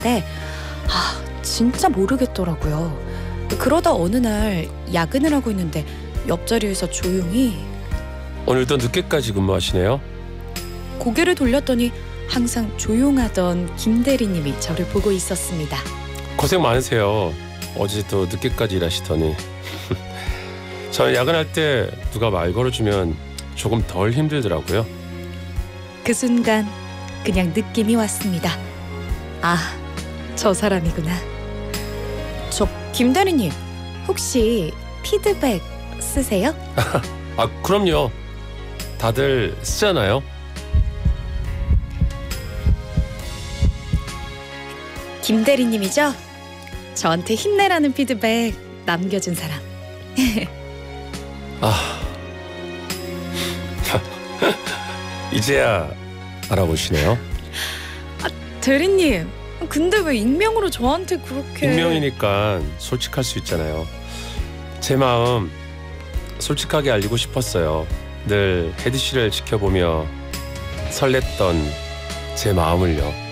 했는데 진짜 모르겠더라고요. 그러다 어느 날 야근을 하고 있는데 옆자리에서 조용히 오늘도 늦게까지 근무하시네요? 고개를 돌렸더니 항상 조용하던 김 대리님이 저를 보고 있었습니다. 고생 많으세요. 어제도 늦게까지 일하시더니. 저는 야근할 때 누가 말 걸어주면 조금 덜 힘들더라고요. 그 순간 그냥 느낌이 왔습니다. 저 사람이구나. 저 김 대리님 혹시 피드백 쓰세요? 그럼요. 다들 쓰잖아요. 김 대리님이죠? 저한테 힘내라는 피드백 남겨준 사람. 이제야 알아보시네요. 대리님, 근데 왜 익명으로 저한테 그렇게... 익명이니까 솔직할 수 있잖아요. 제 마음 솔직하게 알리고 싶었어요. 늘 혜디 씨를 지켜보며 설렜던 제 마음을요.